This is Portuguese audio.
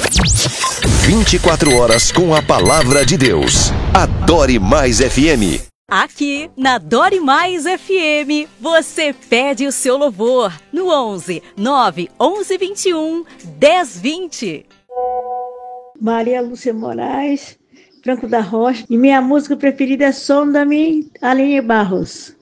24 horas com a palavra de Deus. Adore Mais FM. Aqui na Adore Mais FM, você pede o seu louvor no 11 9 11 21 10 20. Maria Lúcia Moraes, Franco da Rocha, e minha música preferida é Sonda-me, Aline Barros.